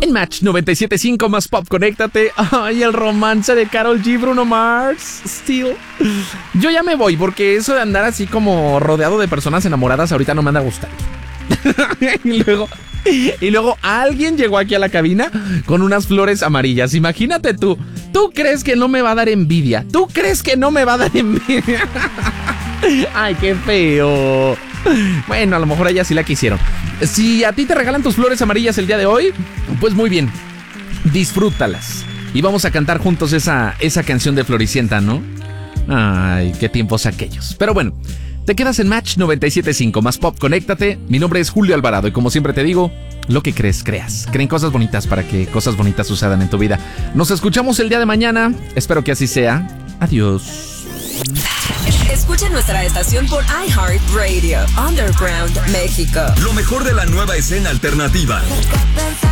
En Match 97.5 más pop, conéctate. Ay, el romance de Karol G, Bruno Mars, Still. Yo ya me voy porque eso de andar así como rodeado de personas enamoradas ahorita no me anda gustando. Y luego alguien llegó aquí a la cabina con unas flores amarillas. Imagínate tú. ¿Tú crees que no me va a dar envidia? ¿Tú crees que no me va a dar envidia? Ay, qué feo. Bueno, a lo mejor a ella sí la quisieron. Si a ti te regalan tus flores amarillas el día de hoy, pues muy bien, disfrútalas. Y vamos a cantar juntos esa canción de Floricienta, ¿no? Ay, qué tiempos aquellos. Pero bueno, te quedas en Match 97.5 más pop, conéctate. Mi nombre es Julio Alvarado y como siempre te digo, lo que crees, creas. Creen cosas bonitas para que cosas bonitas sucedan en tu vida. Nos escuchamos el día de mañana. Espero que así sea. Adiós. Escucha nuestra estación por iHeartRadio, Underground, México. Lo mejor de la nueva escena alternativa.